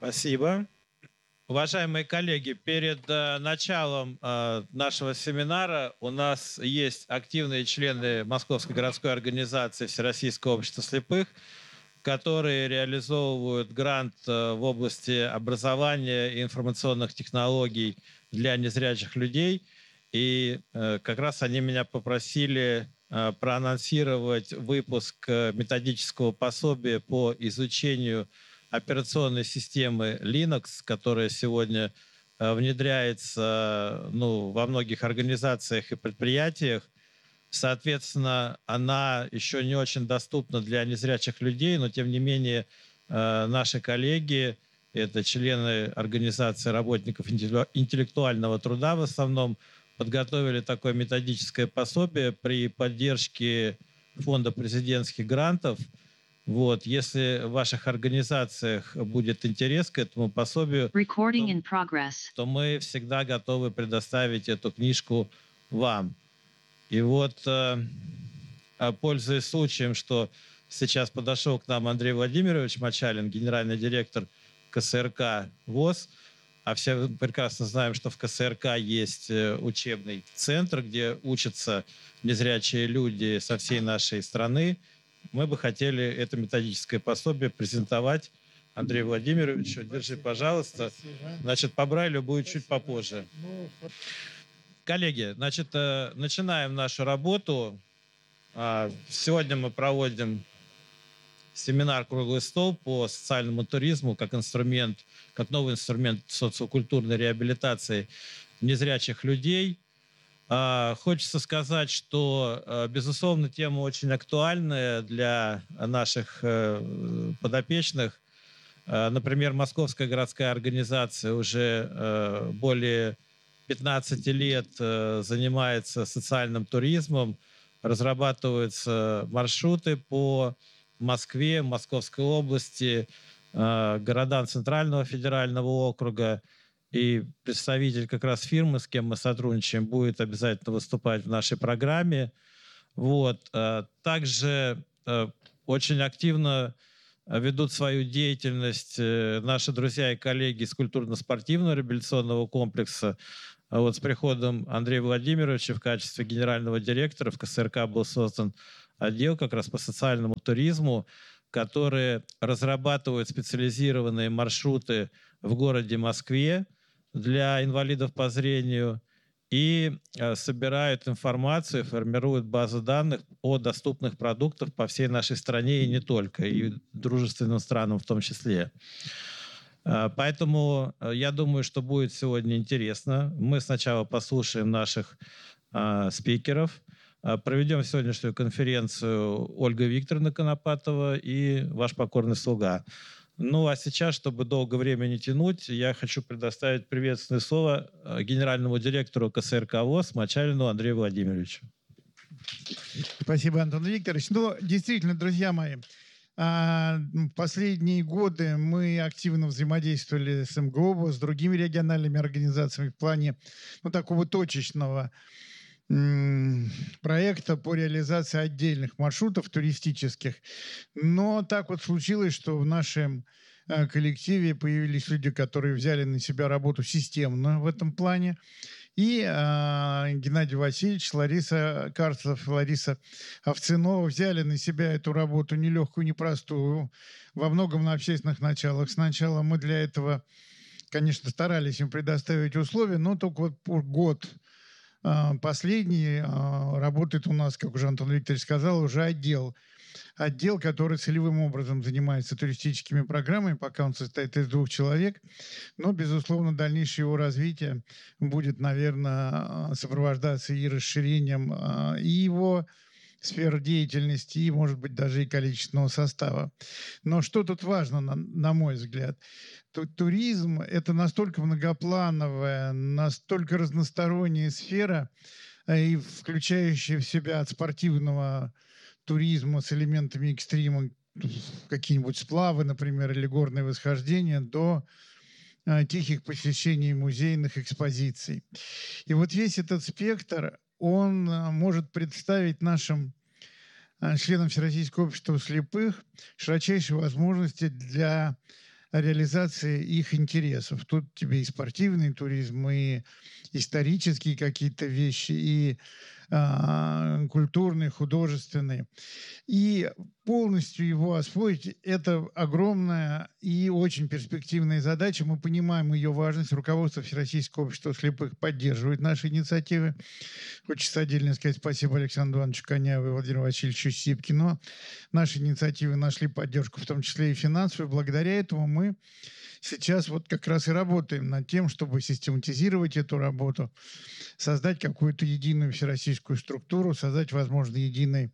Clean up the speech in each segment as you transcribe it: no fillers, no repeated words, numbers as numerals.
Спасибо. Уважаемые коллеги, перед началом нашего семинара у нас есть активные члены Московской городской организации Всероссийского общества слепых, которые реализовывают грант в области образования и информационных технологий для незрячих людей. И как раз они меня попросили проанонсировать выпуск методического пособия по изучению операционной системы Linux, которая сегодня внедряется во многих организациях и предприятиях. Соответственно, она еще не очень доступна для незрячих людей, но тем не менее наши коллеги, это члены организации работников интеллектуального труда в основном, подготовили такое методическое пособие при поддержке фонда президентских грантов. Вот, если в ваших организациях будет интерес к этому пособию, то мы всегда готовы предоставить эту книжку вам. И вот, пользуясь случаем, что сейчас подошел к нам Андрей Владимирович Мочалин, генеральный директор КСРК ВОС, а все прекрасно знаем, что в КСРК есть учебный центр, где учатся незрячие люди со всей нашей страны. Мы бы хотели это методическое пособие презентовать Андрею Владимировичу. Держи, пожалуйста. Значит, по Брайлю будет чуть попозже. Коллеги, значит, начинаем нашу работу. Сегодня мы проводим семинар «Круглый стол» по социальному туризму как инструмент, как новый инструмент социокультурной реабилитации незрячих людей. Хочется сказать, что, безусловно, тема очень актуальная для наших подопечных. Например, Московская городская организация уже более 15 лет занимается социальным туризмом, разрабатываются маршруты по Москве, Московской области, городам Центрального федерального округа. И представитель как раз фирмы, с кем мы сотрудничаем, будет обязательно выступать в нашей программе. Вот. Также очень активно ведут свою деятельность наши друзья и коллеги из культурно-спортивного реабилитационного комплекса. Вот с приходом Андрея Владимировича в качестве генерального директора в КСРК был создан отдел как раз по социальному туризму, который разрабатывает специализированные маршруты в городе Москве для инвалидов по зрению и собирают информацию, формируют базу данных о доступных продуктах по всей нашей стране и не только, и дружественным странам в том числе. Поэтому я думаю, что будет сегодня интересно. Мы сначала послушаем наших спикеров, проведем сегодняшнюю конференцию Ольга Викторовна Конопатова и ваш покорный слуга. Ну, а сейчас, чтобы долго время не тянуть, я хочу предоставить приветственное слово генеральному директору КСРК ВОС Мочалину Андрею Владимировичу. Спасибо, Антон Викторович. Ну, действительно, друзья мои, в последние годы мы активно взаимодействовали с МГО, с другими региональными организациями в плане такого точечного проекта по реализации отдельных маршрутов туристических. Но так вот случилось, что в нашем коллективе появились люди, которые взяли на себя работу системно в этом плане. И Геннадий Васильевич, Лариса Карцев, Лариса Овцинова взяли на себя эту работу нелегкую, непростую, во многом на общественных началах. Сначала мы для этого, конечно, старались им предоставить условия, но только вот год последний работает у нас, как уже Антон Викторович сказал, уже отдел, который целевым образом занимается туристическими программами, пока он состоит из 2 человек. Но, безусловно, дальнейшее его развитие будет, наверное, сопровождаться и расширением и его сфер деятельности, и, может быть, даже и количественного состава. Но что тут важно, на мой взгляд? Туризм – это настолько многоплановая, настолько разносторонняя сфера, и включающая в себя от спортивного туризма с элементами экстрима, какие-нибудь сплавы, например, или горные восхождения, до тихих посещений музейных экспозиций. И вот весь этот спектр, он может представить нашим членам Всероссийского общества слепых широчайшие возможности для реализации их интересов. Тут тебе и спортивный туризм, и исторические какие-то вещи, и культурные, художественные. И полностью его освоить – это огромная и очень перспективная задача. Мы понимаем ее важность. Руководство Всероссийского общества слепых поддерживает наши инициативы. Хочется отдельно сказать спасибо Александру Ивановичу Коняеву и Владимиру Васильевичу Сипкину. Наши инициативы нашли поддержку, в том числе и финансовую. Благодаря этому мы сейчас вот как раз и работаем над тем, чтобы систематизировать эту работу, создать какую-то единую всероссийскую структуру, создать, возможно, единый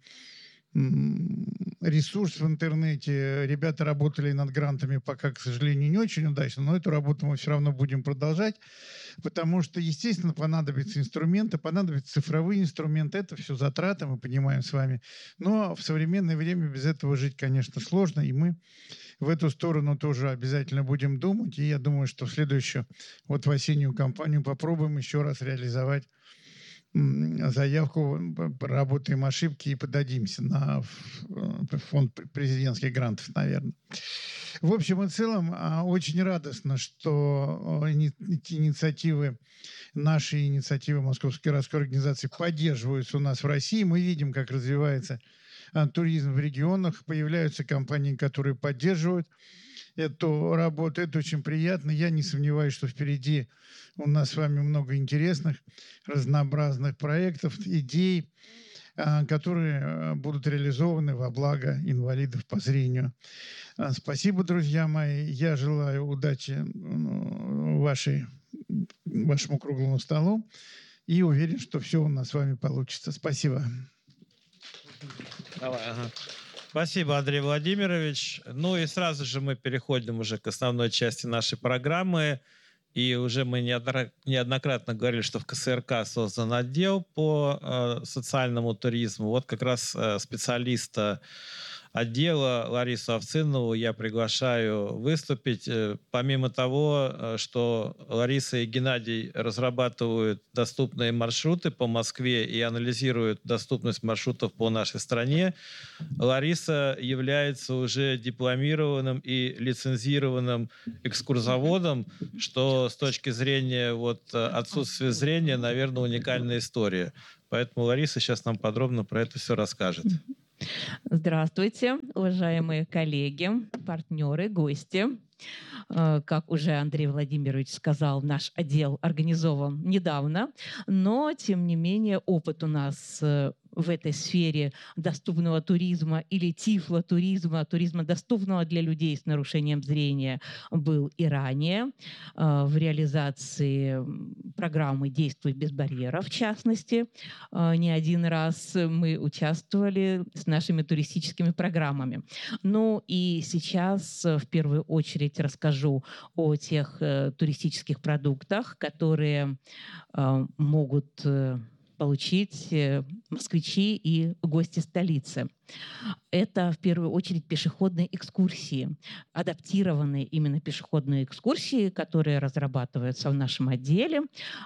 ресурс в интернете. Ребята работали над грантами пока, к сожалению, не очень удачно, но эту работу мы все равно будем продолжать, потому что, естественно, понадобятся инструменты, понадобятся цифровые инструменты. Это все затраты, мы понимаем с вами. Но в современное время без этого жить, конечно, сложно, и мы в эту сторону тоже обязательно будем думать. И я думаю, что в следующую, вот в осеннюю кампанию попробуем еще раз реализовать заявку, проработаем ошибки и подадимся на фонд президентских грантов, наверное. В общем и целом, очень радостно, что эти инициативы, наши инициативы Московской городской организации поддерживаются у нас в России. Мы видим, как развивается туризм в регионах, появляются компании, которые поддерживают эту работу. Это очень приятно. Я не сомневаюсь, что впереди у нас с вами много интересных, разнообразных проектов, идей, которые будут реализованы во благо инвалидов по зрению. Спасибо, друзья мои. Я желаю удачи вашему круглому столу и уверен, что все у нас с вами получится. Спасибо. Давай, ага. Спасибо, Андрей Владимирович. Ну и сразу же мы переходим уже к основной части нашей программы. И уже мы неоднократно говорили, что в КСРК создан отдел по социальному туризму. Вот как раз специалиста отдела Ларису Овцинову я приглашаю выступить. Помимо того, что Лариса и Геннадий разрабатывают доступные маршруты по Москве и анализируют доступность маршрутов по нашей стране, Лариса является уже дипломированным и лицензированным экскурсоводом, что с точки зрения отсутствия зрения, наверное, уникальная история. Поэтому Лариса сейчас нам подробно про это все расскажет. Здравствуйте, уважаемые коллеги, партнеры, гости. Как уже Андрей Владимирович сказал, наш отдел организован недавно, но, тем не менее, опыт у нас в этой сфере доступного туризма или тифлотуризма, туризма доступного для людей с нарушением зрения, был и ранее. В реализации программы «Действуй без барьеров», в частности, не один раз мы участвовали с нашими туристическими программами. Ну и сейчас в первую очередь расскажу о тех туристических продуктах, которые могут получить москвичи и гости столицы. Это в первую очередь пешеходные экскурсии, адаптированные именно пешеходные экскурсии, которые разрабатываются в нашем отделе.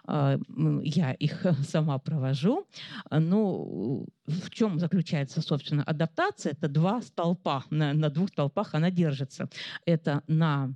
Я их сама провожу. Ну, в чем заключается, собственно, адаптация? Это два столпа. На двух столпах она держится. Это на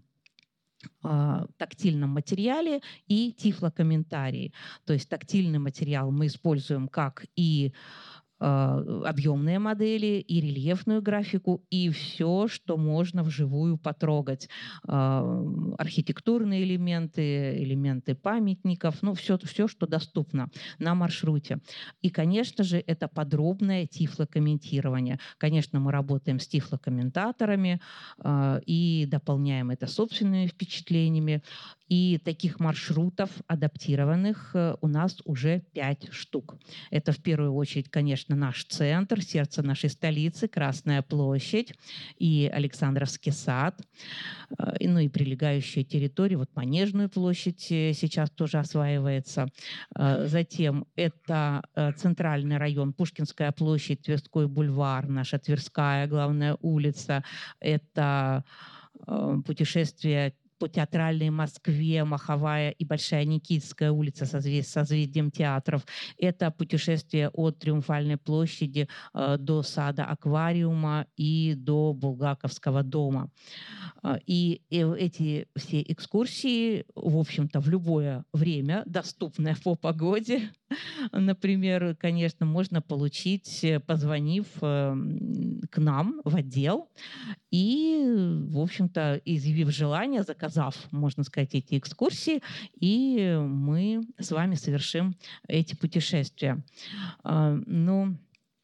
тактильном материале и тифлокомментарии. То есть тактильный материал мы используем как и объемные модели, и рельефную графику, и все, что можно вживую потрогать. Архитектурные элементы, элементы памятников, ну, все, что доступно на маршруте. И, конечно же, это подробное тифлокомментирование. Конечно, мы работаем с тифлокомментаторами и дополняем это собственными впечатлениями. И таких маршрутов адаптированных у нас уже 5 штук. Это в первую очередь, конечно, наш центр, сердце нашей столицы, Красная площадь и Александровский сад, ну и прилегающие территории, вот Манежную площадь сейчас тоже осваивается. Затем это центральный район, Пушкинская площадь, Тверской бульвар, наша Тверская главная улица, это путешествие по Театральной Москве, Маховая и Большая Никитская улица со созвездием театров. Это путешествие от Триумфальной площади до сада Аквариума и до Булгаковского дома. И эти все экскурсии, в общем-то, в любое время, доступное по погоде, например, конечно, можно получить, позвонив к нам в отдел и, в общем-то, изъявив желание, заказав, можно сказать, эти экскурсии, и мы с вами совершим эти путешествия. Ну,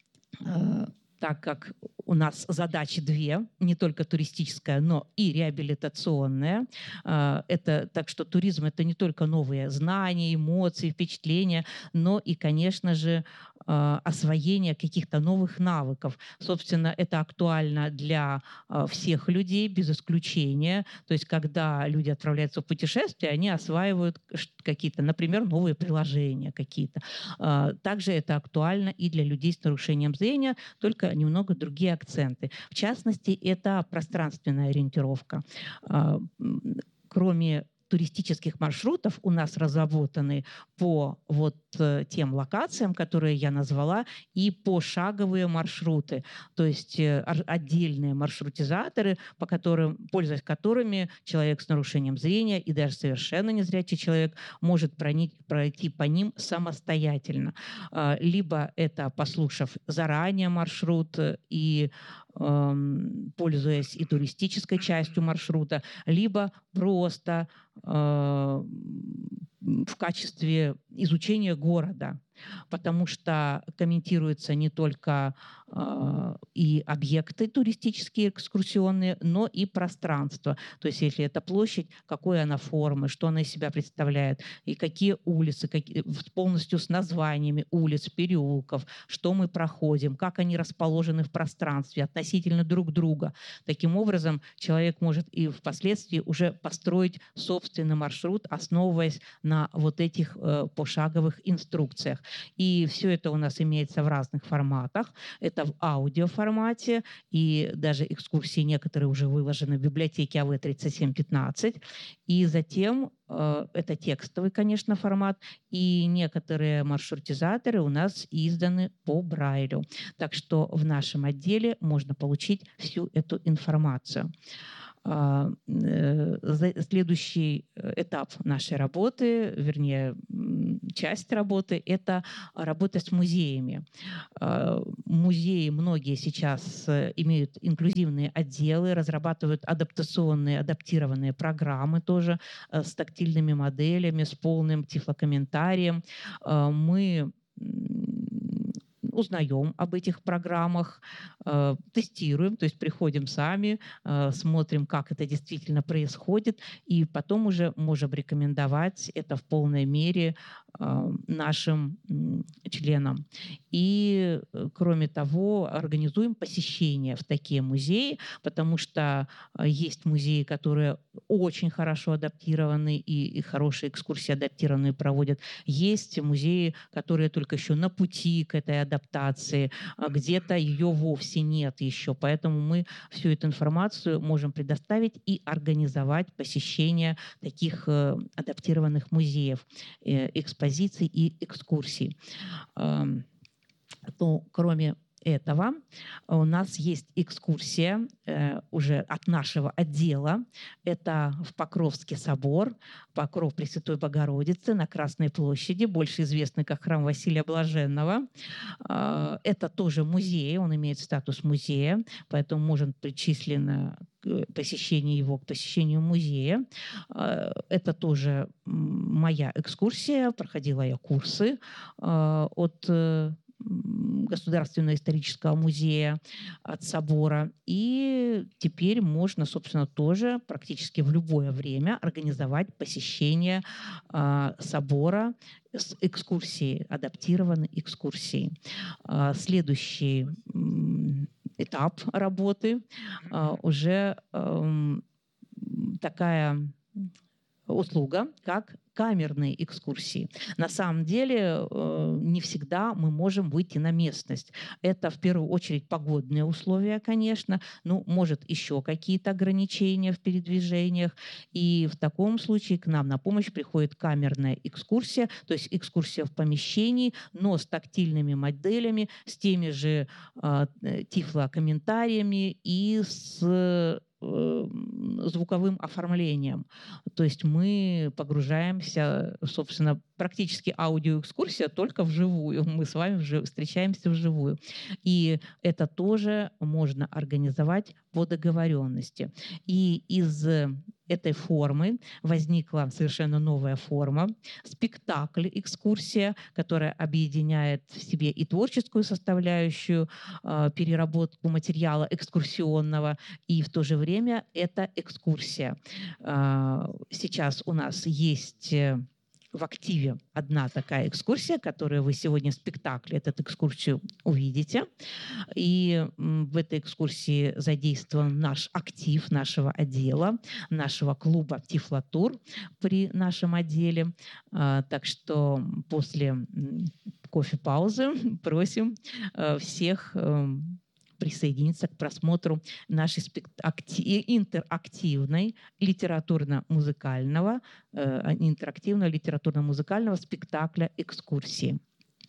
так как у нас задачи две, не только туристическая, но и реабилитационная. Так что туризм – это не только новые знания, эмоции, впечатления, но и, конечно же, освоение каких-то новых навыков. Собственно, это актуально для всех людей, без исключения. То есть, когда люди отправляются в путешествие, они осваивают какие-то, например, новые приложения какие-то. Также это актуально и для людей с нарушением зрения, только немного другие акценты. В частности, это пространственная ориентировка. Кроме туристических маршрутов у нас разработаны по вот тем локациям, которые я назвала, и пошаговые маршруты, то есть отдельные маршрутизаторы, пользуясь которыми человек с нарушением зрения и даже совершенно незрячий человек может пройти по ним самостоятельно. Либо это послушав заранее маршрут и пользуясь и туристической частью маршрута, либо просто в качестве изучения города, потому что комментируются не только и объекты туристические, экскурсионные, но и пространство. То есть если это площадь, какой она формы, что она из себя представляет, и какие улицы, полностью с названиями улиц, переулков, что мы проходим, как они расположены в пространстве относительно друг друга. Таким образом, человек может и впоследствии уже построить собственный маршрут, основываясь на вот этих пошаговых инструкциях. И все это у нас имеется в разных форматах. Это в аудиоформате, и даже экскурсии некоторые уже выложены в библиотеке АВ-3715. И затем это текстовый, конечно, формат, и некоторые маршрутизаторы у нас изданы по Брайлю. Так что в нашем отделе можно получить всю эту информацию. Следующий этап нашей работы, вернее, часть работы – это работа с музеями. Музеи многие сейчас имеют инклюзивные отделы, разрабатывают адаптированные программы тоже с тактильными моделями, с полным тифлокомментарием. Мы узнаем об этих программах, тестируем, то есть приходим сами, смотрим, как это действительно происходит, и потом уже можем рекомендовать это в полной мере нашим членам. И, кроме того, организуем посещения в такие музеи, потому что есть музеи, которые очень хорошо адаптированы и хорошие экскурсии адаптированные проводят. Есть музеи, которые только еще на пути к этой адаптации, где-то ее вовсе нет еще. Поэтому мы всю эту информацию можем предоставить и организовать посещение таких адаптированных музеев, экспозиций и экскурсий. Но кроме этого у нас есть экскурсия уже от нашего отдела. Это в Покровский собор, Покров Пресвятой Богородицы на Красной площади, больше известный как храм Василия Блаженного. Это тоже музей, он имеет статус музея, поэтому может причислено посещение его к посещению музея. Это тоже моя экскурсия, проходила я курсы от Государственного исторического музея, от собора. И теперь можно, собственно, тоже практически в любое время организовать посещение собора с экскурсией, адаптированной экскурсией. Следующий этап работы уже такая услуга, как камерные экскурсии. На самом деле не всегда мы можем выйти на местность. Это в первую очередь погодные условия, конечно, ну, может, еще какие-то ограничения в передвижениях. И в таком случае к нам на помощь приходит камерная экскурсия, то есть экскурсия в помещении, но с тактильными моделями, с теми же тифлокомментариями и с звуковым оформлением. То есть мы погружаемся, собственно, практически аудиоэкскурсия только вживую. Мы с вами встречаемся вживую. И это тоже можно организовать по договоренности. И из этой формы возникла совершенно новая форма – спектакль-экскурсия, которая объединяет в себе и творческую составляющую, переработку материала экскурсионного, и в то же время это экскурсия. Сейчас у нас есть в активе одна такая экскурсия, которую вы сегодня в спектакле, эту экскурсию увидите. И в этой экскурсии задействован наш актив нашего отдела, нашего клуба «Тифлотур» при нашем отделе. Так что после кофе-паузы просим всех присоединиться к просмотру нашей интерактивного литературно-музыкального спектакля «Экскурсии».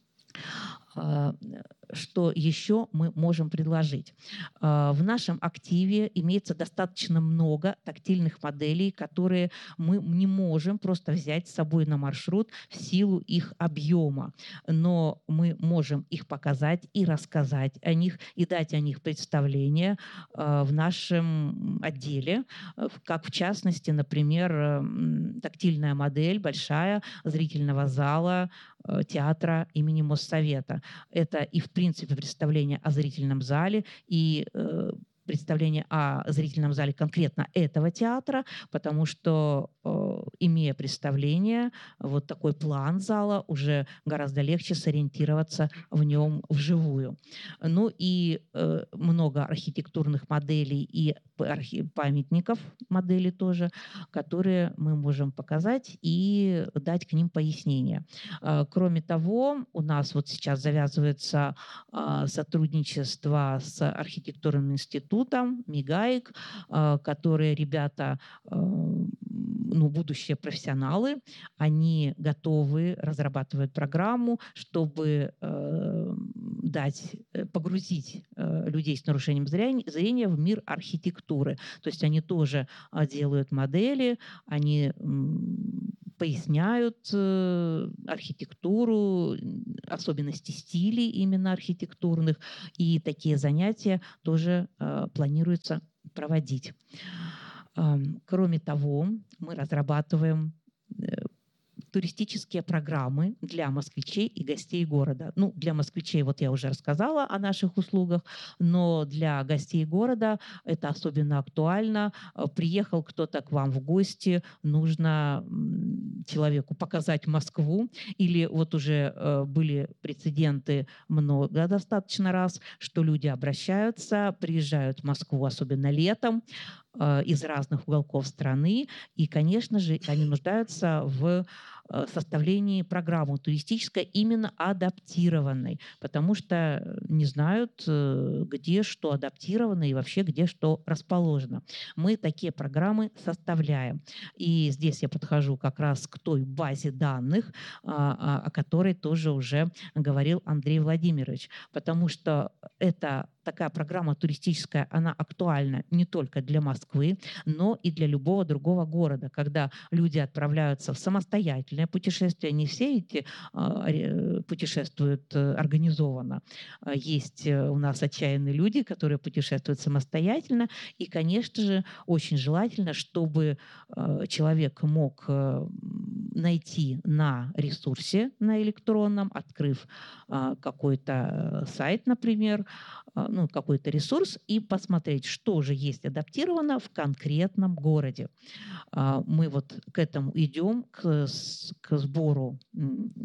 Что еще мы можем предложить? В нашем активе имеется достаточно много тактильных моделей, которые мы не можем просто взять с собой на маршрут в силу их объема, но мы можем их показать и рассказать о них, и дать о них представление в нашем отделе, как в частности, например, тактильная модель большая зрительного зала театра имени Моссовета. Это и, в принципе, представление о зрительном зале, и представление о зрительном зале конкретно этого театра, потому что, имея представление, вот такой план зала, уже гораздо легче сориентироваться в нем вживую. Ну и много архитектурных моделей и памятников моделей тоже, которые мы можем показать и дать к ним пояснения. Кроме того, у нас вот сейчас завязывается сотрудничество с архитектурным институтом МИГАИК, которые ребята, ну, будущие профессионалы, они готовы, разрабатывать программу, чтобы погрузить людей с нарушением зрения в мир архитектуры. То есть они тоже делают модели, они поясняют архитектуру, особенности стилей именно архитектурных, и такие занятия тоже планируется проводить. Кроме того, мы разрабатываем туристические программы для москвичей и гостей города. Ну, для москвичей, вот я уже рассказала о наших услугах, но для гостей города это особенно актуально. Приехал кто-то к вам в гости, нужно человеку показать Москву, или вот уже были прецеденты много достаточно раз, что люди обращаются, приезжают в Москву, особенно летом, из разных уголков страны, и, конечно же, они нуждаются в составлении программы туристической, именно адаптированной, потому что не знают, где что адаптировано и вообще где что расположено. Мы такие программы составляем. И здесь я подхожу как раз к той базе данных, о которой тоже уже говорил Андрей Владимирович, потому что это такая программа туристическая, она актуальна не только для Москвы, но и для любого другого города, когда люди отправляются в самостоятельное путешествие. Не все эти путешествуют организованно. Есть у нас отчаянные люди, которые путешествуют самостоятельно. И, конечно же, очень желательно, чтобы человек мог найти на ресурсе, на электронном, открыв какой-то сайт, например, ну, какой-то ресурс, и посмотреть, что же есть адаптировано в конкретном городе. Мы вот к этому идем, к сбору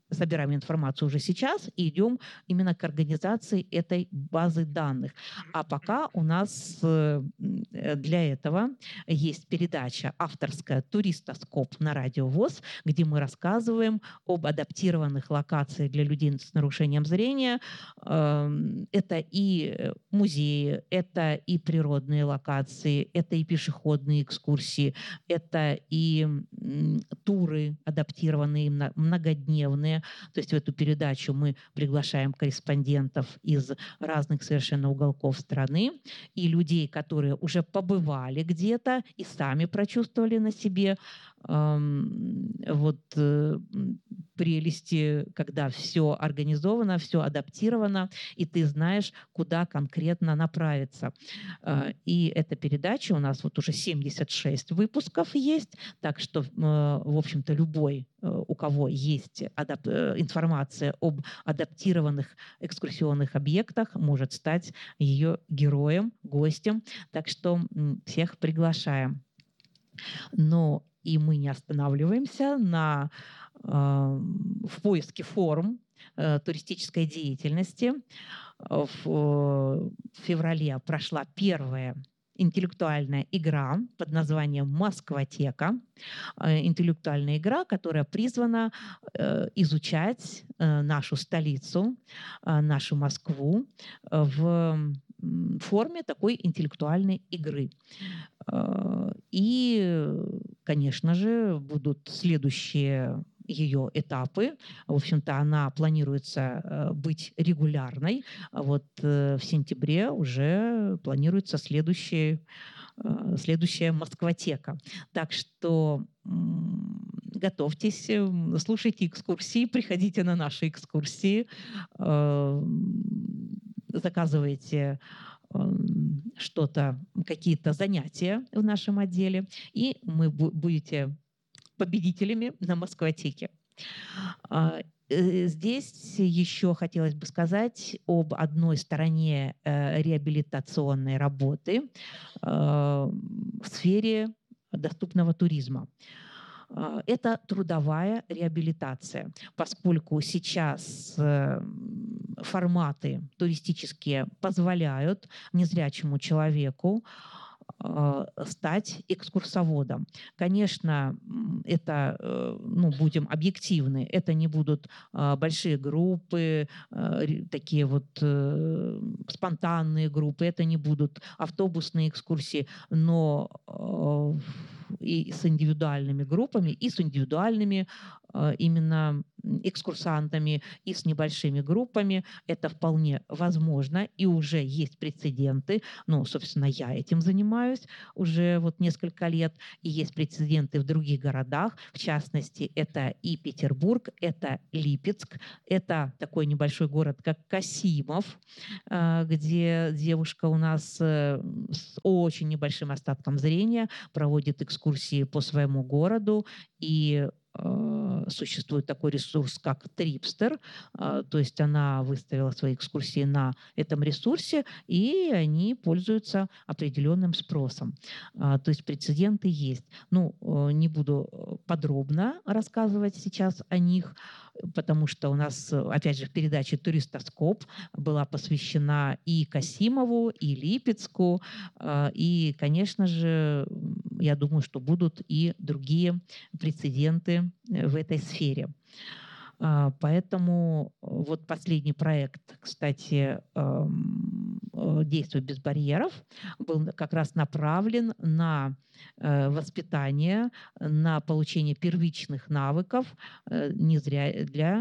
собираем информацию уже сейчас и идем именно к организации этой базы данных. А пока у нас для этого есть передача авторская «Туристоскоп» на Радио ВОС, где мы рассказываем об адаптированных локациях для людей с нарушением зрения. Это и музеи, это и природные локации, это и пешеходные экскурсии, это и туры адаптированные, многодневные. То есть в эту передачу мы приглашаем корреспондентов из разных совершенно уголков страны и людей, которые уже побывали где-то и сами прочувствовали на себе прелести, когда все организовано, все адаптировано, и ты знаешь, куда конкретно направиться. И эта передача у нас вот уже 76 выпусков есть, так что, в общем-то, любой, у кого есть информация об адаптированных экскурсионных объектах, может стать ее героем, гостем. Так что всех приглашаем. Но и мы не останавливаемся в поиске форм туристической деятельности. В феврале прошла первая интеллектуальная игра под названием «Москвотека». Интеллектуальная игра, которая призвана изучать нашу столицу, нашу Москву в форме такой интеллектуальной игры. И, конечно же, будут следующие ее этапы. В общем-то, она планируется быть регулярной. Вот в сентябре уже планируется следующая Москвотека. Так что готовьтесь, слушайте экскурсии, приходите на наши экскурсии, заказывайте что-то, какие-то занятия в нашем отделе, и мы будете победителями на Москвотеке. Здесь еще хотелось бы сказать об одной стороне реабилитационной работы в сфере доступного туризма. Это трудовая реабилитация, поскольку сейчас форматы туристические позволяют незрячему человеку стать экскурсоводом. Конечно, это, будем объективны, это не будут большие группы, такие вот спонтанные группы, это не будут автобусные экскурсии, но и с индивидуальными группами, и с индивидуальными именно экскурсантами, и с небольшими группами. Это вполне возможно, и уже есть прецеденты. Собственно, я этим занимаюсь уже вот несколько лет, и есть прецеденты в других городах. В частности, это и Петербург, это Липецк, это такой небольшой город, как Касимов, где девушка у нас с очень небольшим остатком зрения проводит экскурсии по своему городу, и существует такой ресурс, как Трипстер, то есть она выставила свои экскурсии на этом ресурсе, и они пользуются определенным спросом. То есть прецеденты есть. Не буду подробно рассказывать сейчас о них, потому что у нас, опять же, в передаче «Туристоскоп» была посвящена и Касимову, и Липецку, и, конечно же, я думаю, что будут и другие прецеденты в этой сфере. Поэтому вот последний проект, кстати, «Действуй без барьеров», был как раз направлен на воспитание, на получение первичных навыков для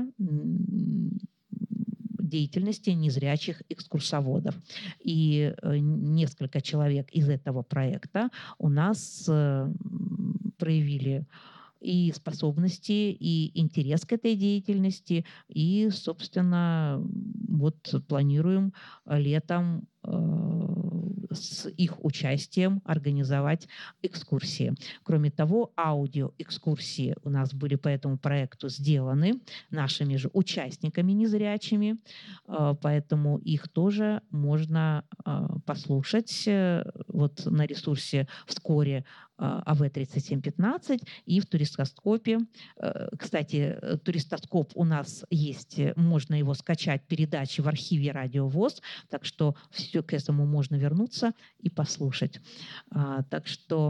деятельности незрячих экскурсоводов. И несколько человек из этого проекта у нас проявили и способности, и интерес к этой деятельности. И, собственно, вот планируем летом с их участием организовать экскурсии. Кроме того, аудиоэкскурсии у нас были по этому проекту сделаны нашими же участниками незрячими, поэтому их тоже можно послушать. Вот на ресурсе вскоре АВ-3715 и в туристоскопе. Кстати, туристоскоп у нас есть, можно его скачать, передачи в архиве Радио ВОС, так что все к этому можно вернуться и послушать. Так что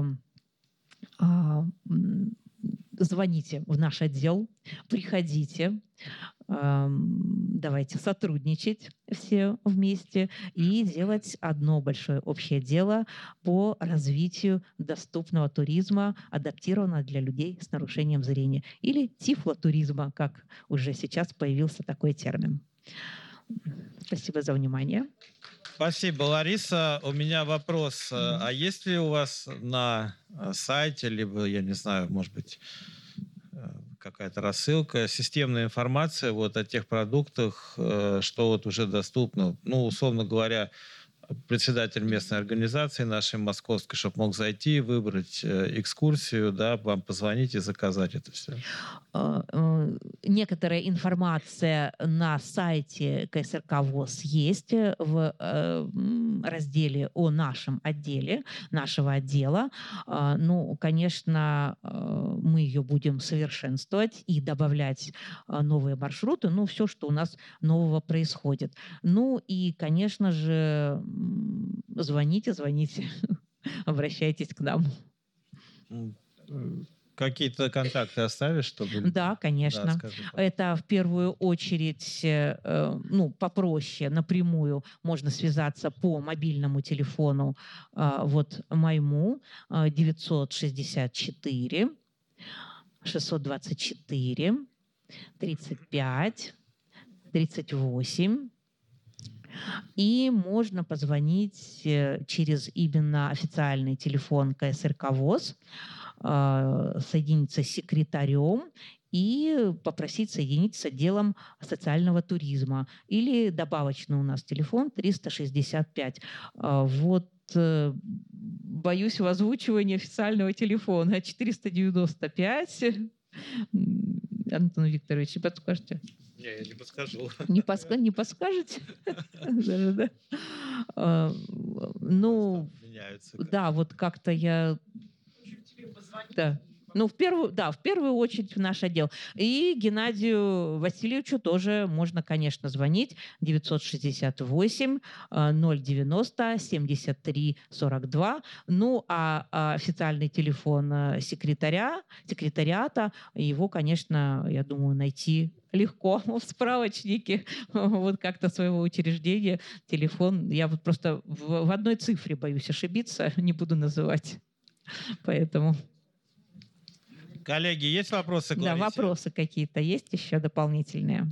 звоните в наш отдел, приходите, давайте сотрудничать все вместе и делать одно большое общее дело по развитию доступного туризма, адаптированного для людей с нарушением зрения, или тифлотуризма, как уже сейчас появился такой термин. Спасибо за внимание. Спасибо, Лариса. У меня вопрос. А есть ли у вас на сайте, либо, я не знаю, может быть, какая-то рассылка, системная информация вот о тех продуктах, что вот уже доступно? Ну, условно говоря, председатель местной организации нашей московской, чтобы мог зайти, выбрать экскурсию, да, вам позвонить и заказать это все. Некоторая информация на сайте КСРК ВОС есть в разделе о нашем отделе, нашего отдела. Ну, конечно, мы ее будем совершенствовать и добавлять новые маршруты, ну, все, что у нас нового происходит. Ну, и, конечно же, звоните, обращайтесь к нам. Какие-то контакты оставишь, чтобы... Да, конечно. Да, это в первую очередь, ну, попроще, напрямую можно связаться по мобильному телефону, вот моему, 964 624 35 38. И можно позвонить через именно официальный телефон КСРК ВОС, соединиться с секретарем и попросить соединить с отделом социального туризма. Или добавочный у нас телефон 365. Вот боюсь в озвучивании официального телефона 495. Антон Викторович, подскажете? Не, я не подскажу. Не подскажете? Ну, да, вот как-то я... Да. Ну, в первую очередь в наш отдел. И Геннадию Васильевичу тоже можно, конечно, звонить. 968 090 73 42. Ну, а официальный телефон секретариата, его, конечно, я думаю, найти легко в справочнике вот как-то своего учреждения. Телефон, я вот просто в одной цифре боюсь ошибиться, не буду называть. Поэтому... Коллеги, есть вопросы к Ларисе? Да, вопросы какие-то есть еще дополнительные?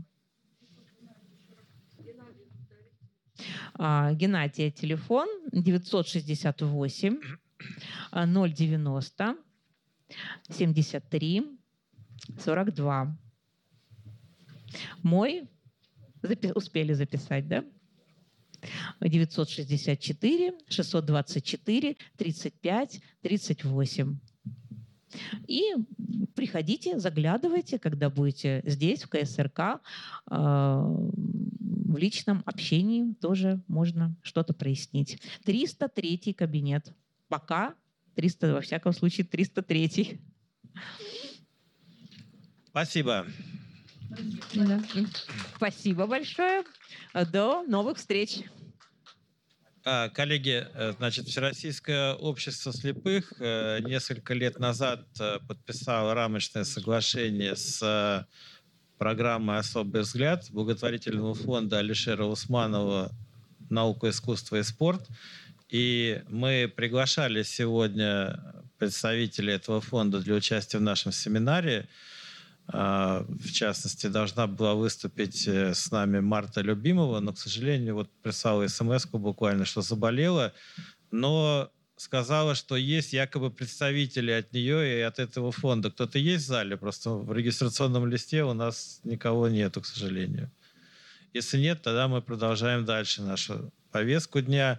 Геннадия телефон 968 090 73 42. Мой успели записать, да? 964 624 35 38. И приходите, заглядывайте, когда будете здесь, в КСРК, в личном общении тоже можно что-то прояснить. 303 кабинет. Пока 300, во всяком случае, 303. Спасибо. Да. Спасибо большое. До новых встреч. Коллеги, значит, Всероссийское общество слепых несколько лет назад подписало рамочное соглашение с программой «Особый взгляд» благотворительного фонда Алишера Усманова «Наука, искусство и спорт». И мы приглашали сегодня представителей этого фонда для участия в нашем семинаре. В частности, должна была выступить с нами Марта Любимова, но, к сожалению, вот прислала смс-ку буквально, что заболела, но сказала, что есть якобы представители от нее и от этого фонда. Кто-то есть в зале? Просто в регистрационном листе у нас никого нету, к сожалению. Если нет, тогда мы продолжаем дальше нашу повестку дня.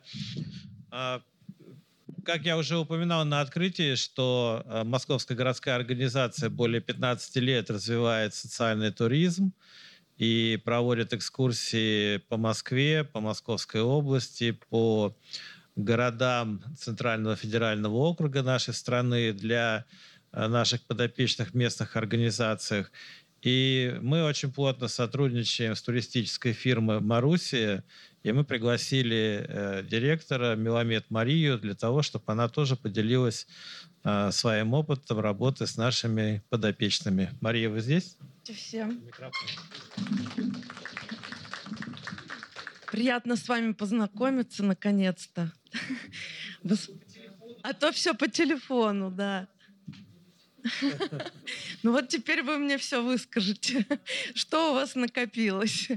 Как я уже упоминал на открытии, что Московская городская организация более 15 лет развивает социальный туризм и проводит экскурсии по Москве, по Московской области, по городам Центрального федерального округа нашей страны, для наших подопечных местных организациях. И мы очень плотно сотрудничаем с туристической фирмой «Марусия», и мы пригласили директора Меламед Марию для того, чтобы она тоже поделилась своим опытом работы с нашими подопечными. Мария, вы здесь? Всем. Приятно с вами познакомиться, наконец-то. А то все по телефону, да. Ну вот теперь вы мне все выскажете. Что у вас накопилось?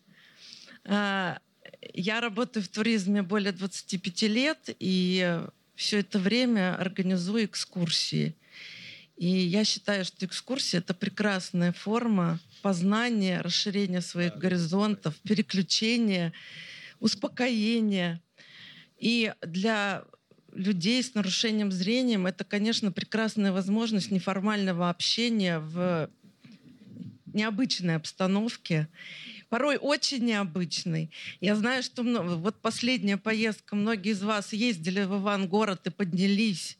Я работаю в туризме более 25 лет, и все это время организую экскурсии. И я считаю, что экскурсия — это прекрасная форма познания, расширения своих горизонтов, переключения, успокоения. И для людей с нарушением зрения это, конечно, прекрасная возможность неформального общения в необычной обстановке, порой очень необычной. Я знаю, что вот последняя поездка, многие из вас ездили в Ивангород и поднялись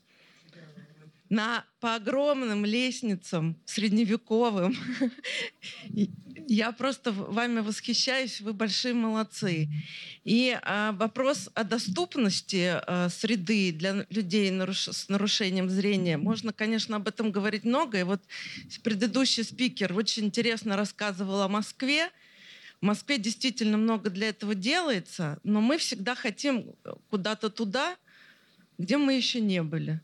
по огромным лестницам средневековым. Я просто вами восхищаюсь, вы большие молодцы. И вопрос о доступности среды для людей с нарушением зрения, можно, конечно, об этом говорить много. И вот предыдущий спикер очень интересно рассказывал о Москве. В Москве действительно много для этого делается, но мы всегда хотим куда-то туда, где мы еще не были,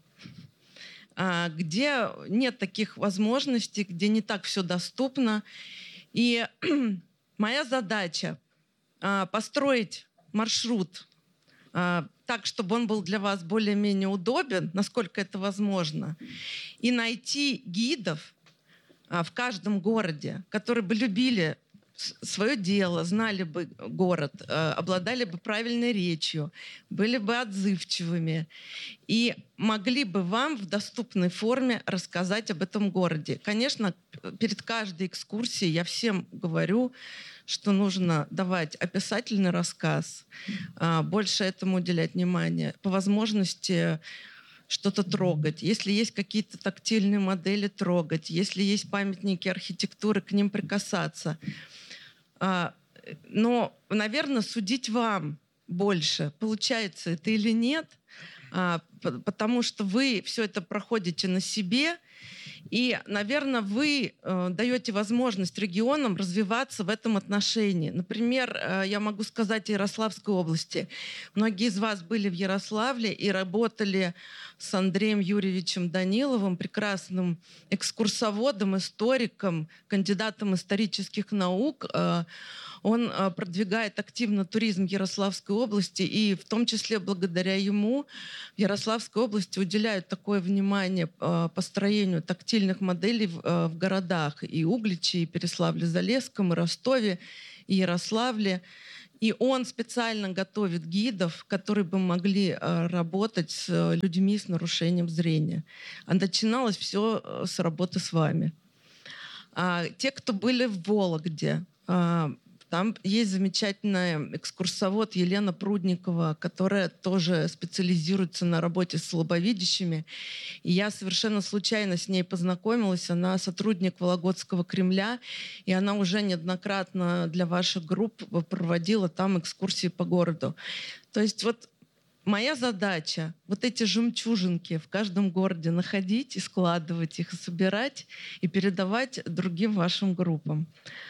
где нет таких возможностей, где не так все доступно. И моя задача построить маршрут так, чтобы он был для вас более-менее удобен, насколько это возможно, и найти гидов в каждом городе, которые бы любили свое дело, знали бы город, обладали бы правильной речью, были бы отзывчивыми и могли бы вам в доступной форме рассказать об этом городе. Конечно, перед каждой экскурсией я всем говорю, что нужно давать описательный рассказ, больше этому уделять внимание, по возможности что-то трогать. Если есть какие-то тактильные модели, трогать. Если есть памятники архитектуры, к ним прикасаться. Но, наверное, судить вам больше, получается это или нет, потому что вы все это проходите на себе, и, наверное, вы даете возможность регионам развиваться в этом отношении. Например, я могу сказать о Ярославской области. Многие из вас были в Ярославле и работали с Андреем Юрьевичем Даниловым, прекрасным экскурсоводом, историком, кандидатом исторических наук. Он продвигает активно туризм Ярославской области, и в том числе благодаря ему в Ярославской области уделяют такое внимание построению тактильных моделей в городах и Угличе, и Переславле-Залесском, и Ростове, и Ярославле. И он специально готовит гидов, которые бы могли работать с людьми с нарушением зрения. А начиналось все с работы с вами. Те, кто были в Вологде, там есть замечательная экскурсовод Елена Прудникова, которая тоже специализируется на работе с слабовидящими. И я совершенно случайно с ней познакомилась. Она сотрудник Вологодского Кремля, и она уже неоднократно для ваших групп проводила там экскурсии по городу. То есть вот моя задача вот эти жемчужинки в каждом городе находить и складывать их, и собирать, и передавать другим вашим группам.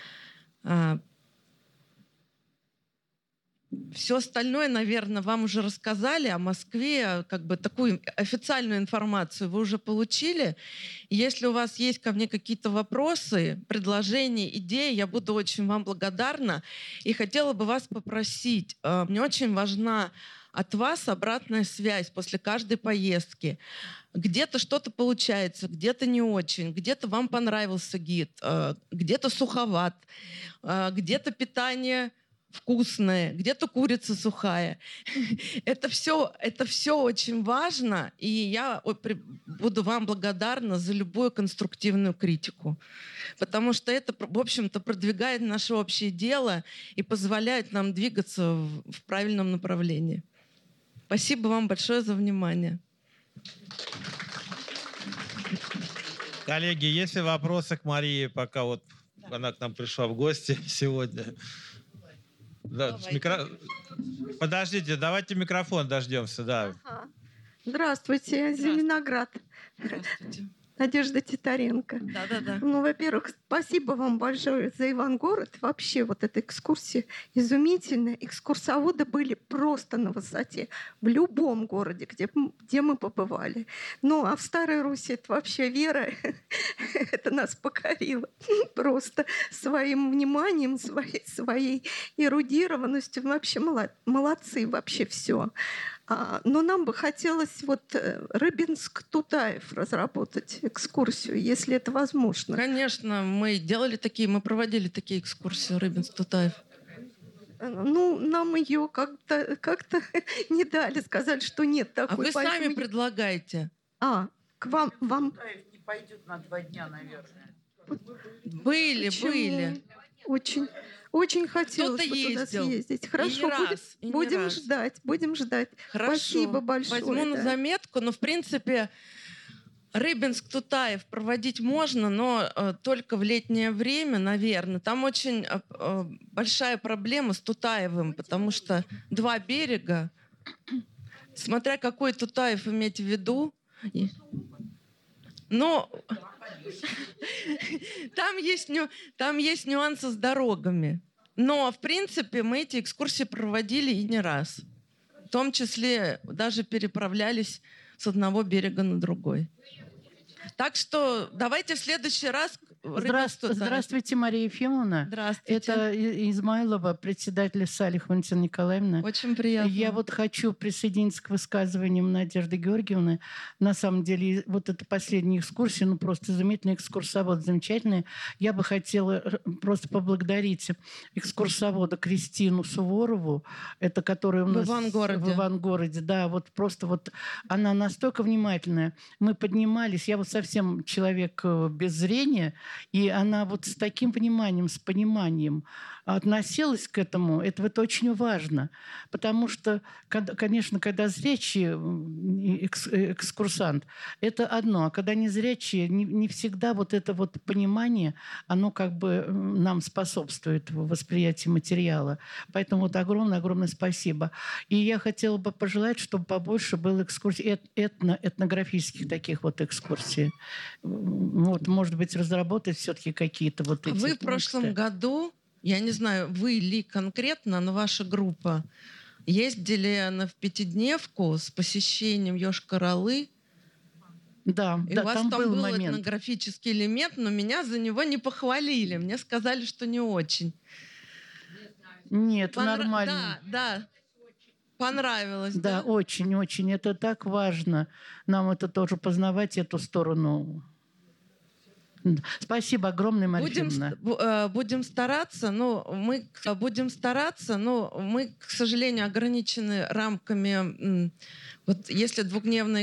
Все остальное, наверное, вам уже рассказали о Москве, как бы такую официальную информацию вы уже получили. Если у вас есть ко мне какие-то вопросы, предложения, идеи, я буду очень вам благодарна и хотела бы вас попросить. Мне очень важна от вас обратная связь после каждой поездки. Где-то что-то получается, где-то не очень, где-то вам понравился гид, где-то суховат, где-то питание вкусное, где-то курица сухая. Это все очень важно, и я буду вам благодарна за любую конструктивную критику, потому что это, в общем-то, продвигает наше общее дело и позволяет нам двигаться в правильном направлении. Спасибо вам большое за внимание. Коллеги, есть ли вопросы к Марии, пока вот она к нам пришла в гости сегодня? Да, Подождите, давайте микрофон дождемся. Да. Ага. Здравствуйте, Зеленоград. Здравствуйте. Надежда Титаренко. Да. Ну, во-первых, спасибо вам большое за Ивангород. Вообще вот эта экскурсия изумительная. Экскурсоводы были просто на высоте в любом городе, где мы побывали. Ну, а в Старой Руси это вообще Вера, это нас покорило просто своим вниманием, своей эрудированностью. Вообще молодцы, вообще все. Но нам бы хотелось вот Рыбинск-Тутаев разработать экскурсию, если это возможно. Конечно, мы проводили такие экскурсии Рыбинск-Тутаев. Ну, нам ее как-то не дали, сказали, что нет такой. А вы сами предлагаете. К вам... Тутаев не пойдет на 2 дня, наверное. Были. Очень хотелось бы туда ездил. съездить. Хорошо, будем ждать. Хорошо. Спасибо большое. Возьму на заметку, но в принципе Рыбинск-Тутаев проводить можно, но только в летнее время, наверное. Там очень большая проблема с Тутаевым, потому что 2 берега, смотря какой Тутаев иметь в виду. Но там есть нюансы с дорогами. Но, в принципе, мы эти экскурсии проводили и не раз. В том числе даже переправлялись с одного берега на другой. Так что давайте в следующий раз... Здравствуйте, Мария Ефимовна. Здравствуйте. Это Измайлова, председатель Салих Валентина Николаевна. Очень приятно. Я вот хочу присоединиться к высказываниям Надежды Георгиевны. На самом деле, вот эта последняя экскурсия, ну просто замечательный экскурсовод, замечательный. Я бы хотела просто поблагодарить экскурсовода Кристину Суворову, это которая у нас в Ивангороде. Да, вот просто вот она настолько внимательная. Мы поднимались, я вот совсем человек без зрения, и она вот с таким вниманием, с пониманием относилась к этому. Это очень важно. Потому что, конечно, когда зрячий экскурсант, это одно. А когда незрячий, не всегда вот это вот понимание, оно как бы нам способствует в восприятии материала. Поэтому вот огромное спасибо. И я хотела бы пожелать, чтобы побольше было экскурсий, этнографических таких вот экскурсий. Вот, может быть, разработать все-таки какие-то вот эти... Вы в прошлом году, я не знаю, вы ли конкретно, но ваша группа ездили в пятидневку с посещением Йошкар-Олы. Да, и у вас там был момент. этнографический элемент, но меня за него не похвалили. Мне сказали, что не очень. Нет, нормально. Да. Понравилось, да? Да, очень. Это так важно. Нам это тоже познавать, эту сторону. Спасибо огромное, Мария Ефимовна. Будем стараться, но мы, к сожалению, ограничены рамками. Вот если 2-дневная